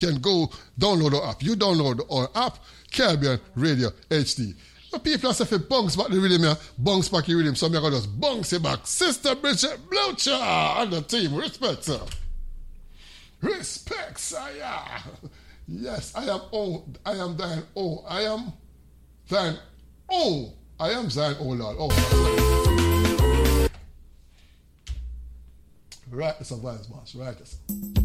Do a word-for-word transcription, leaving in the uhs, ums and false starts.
can go download our app. You download our app, Caribbean Radio H D. The people are saying, bounce back the rhythm here, bounce back the rhythm. So I'm going to just bounce it back. Sister Bridget Blucher and the team. Respect, sir. Respect, sir, yeah. Yes, I am oh, I am thine oh, I am thine oh, I am thine oh Lord. Oh, right, it's a voice, boss. Right, it's